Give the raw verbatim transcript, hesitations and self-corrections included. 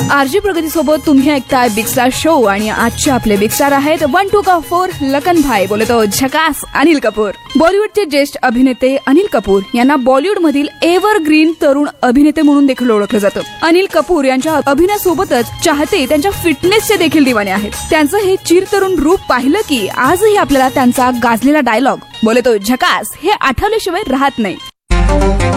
RG प्रगती सोबत तुम्ही ऐकताय बिग स्टार शो आणि आजचे आपले बिग स्टार आहेत वन टू का फोर लखन भाई बोलतो झकास अनिल कपूर. बॉलिवूडचे ज्येष्ठ अभिनेते अनिल कपूर यांना बॉलिवूड मधील एव्हरग्रीन तरुण अभिनेते म्हणून देखील ओळखलं जातं. अनिल कपूर यांच्या अभिनयासोबतच चाहते त्यांच्या फिटनेसचे देखील दिवाने आहेत. त्यांचं हे चिरतरुण रूप पाहिलं की आजही आपल्याला त्यांचा गाजलेला डायलॉग बोलतो झकास हे आठवल्याशिवाय राहत नाही.